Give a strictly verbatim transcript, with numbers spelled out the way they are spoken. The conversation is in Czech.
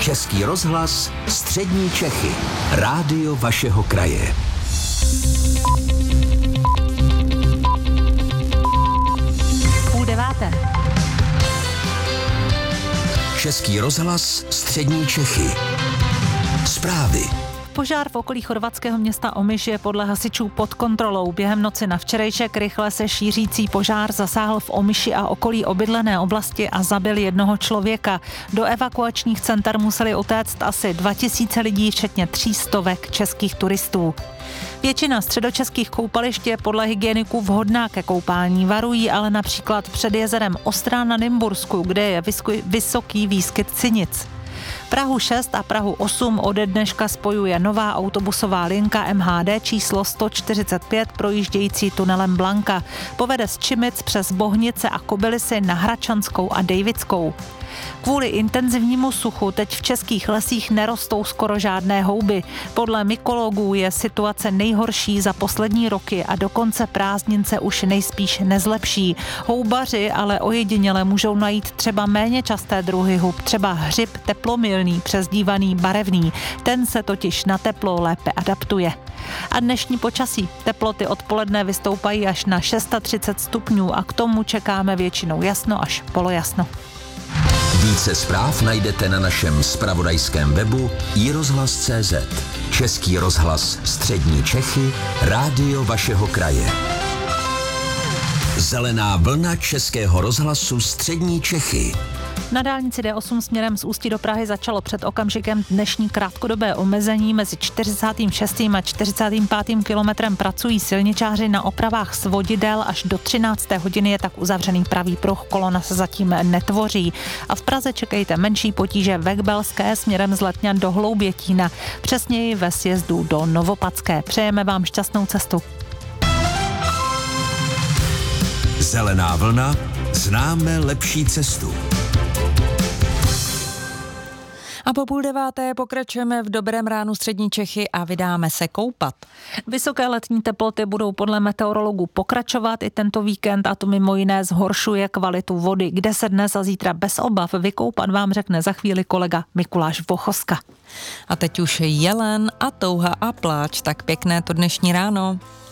Český rozhlas, střední Čechy. Rádio vašeho kraje. Půl deváté. Český rozhlas, střední Čechy. Zprávy. Požár v okolí chorvatského města Omiš je podle hasičů pod kontrolou. Během noci na včerejšek rychle se šířící požár zasáhl v Omiši a okolí obydlené oblasti a zabil jednoho člověka. Do evakuačních center museli utéct asi dva tisíce lidí, včetně tří stovek českých turistů. Většina středočeských koupališť je podle hygieniků vhodná ke koupání. Varují ale například před jezerem Ostrá na Nymbursku, kde je vysoký výskyt cinic. Prahu šest a Prahu osm ode dneška spojuje nová autobusová linka M H D číslo sto čtyřicet pět projíždějící tunelem Blanka. Povede z Čimic přes Bohnice a Kobylisy na Hračanskou a Dejvickou. Kvůli intenzivnímu suchu teď v českých lesích nerostou skoro žádné houby. Podle mykologů je situace nejhorší za poslední roky a do konce prázdnin se už nejspíš nezlepší. Houbaři ale ojediněle můžou najít třeba méně časté druhy hub, třeba hřib teplomilný, přezdívaný barevný. Ten se totiž na teplo lépe adaptuje. A dnešní počasí. Teploty odpoledne vystoupají až na třicet šest stupňů a k tomu čekáme většinou jasno až polojasno. Více zpráv najdete na našem zpravodajském webu i rozhlas tečka cé zet. Český rozhlas, střední Čechy, rádio vašeho kraje. Zelená vlna Českého rozhlasu, střední Čechy. Na dálnici D osm směrem z Ústí do Prahy začalo před okamžikem dnešní krátkodobé omezení. Mezi čtyřicátým šestým a čtyřicátým pátým kilometrem pracují silničáři na opravách svodidel. Až do třinácté hodiny je tak uzavřený pravý pruh, kolona se zatím netvoří. A v Praze čekejte menší potíže ve Kbelské směrem z Letňan do Hloubětína, přesněji ve sjezdu do Novopadské. Přejeme vám šťastnou cestu. Zelená vlna, známe lepší cestu. A po půl deváté pokračujeme v dobrém ránu střední Čechy a vydáme se koupat. Vysoké letní teploty budou podle meteorologů pokračovat i tento víkend a to mimo jiné zhoršuje kvalitu vody. Kde se dnes a zítra bez obav vykoupat, vám řekne za chvíli kolega Mikuláš Vochoska. A teď už jelen a touha a pláč, tak pěkné to dnešní ráno.